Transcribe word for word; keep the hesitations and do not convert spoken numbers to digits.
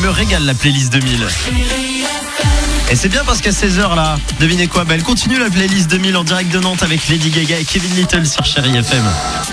me régale la playlist deux mille. Et c'est bien parce qu'à seize heures là, devinez quoi, bah elle continue la playlist deux mille en direct de Nantes avec Lady Gaga et Kevin Little sur Chérie F M.